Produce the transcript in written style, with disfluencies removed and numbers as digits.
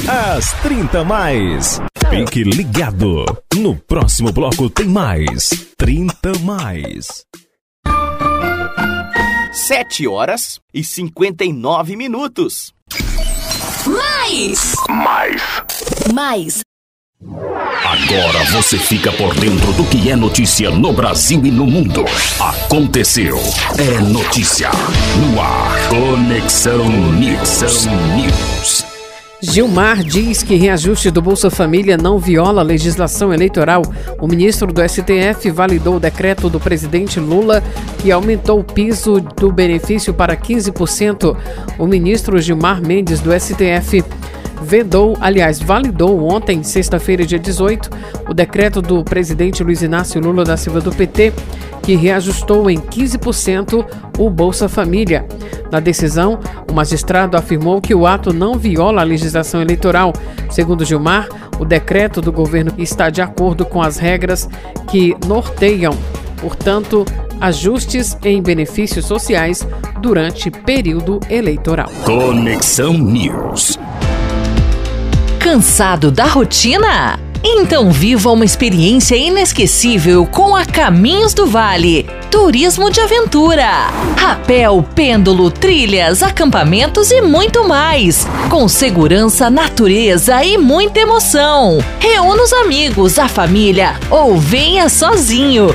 As 30 mais. Fique ligado. No próximo bloco tem mais 30 mais. 7h59. Mais. Agora você fica por dentro do que é notícia no Brasil e no mundo. Aconteceu. É notícia. No ar. Conexão News. Gilmar diz que reajuste do Bolsa Família não viola a legislação eleitoral. O ministro do STF validou o decreto do presidente Lula que aumentou o piso do benefício para 15%. O ministro Gilmar Mendes do STF validou ontem, sexta-feira, dia 18, o decreto do presidente Luiz Inácio Lula da Silva do PT, que reajustou em 15% o Bolsa Família. Na decisão, o magistrado afirmou que o ato não viola a legislação eleitoral. Segundo Gilmar, o decreto do governo está de acordo com as regras que norteiam, portanto, ajustes em benefícios sociais durante período eleitoral. Conexão News. Cansado da rotina? Então viva uma experiência inesquecível com a Caminhos do Vale. Turismo de aventura. Rapel, pêndulo, trilhas, acampamentos e muito mais. Com segurança, natureza e muita emoção. Reúna os amigos, a família ou venha sozinho.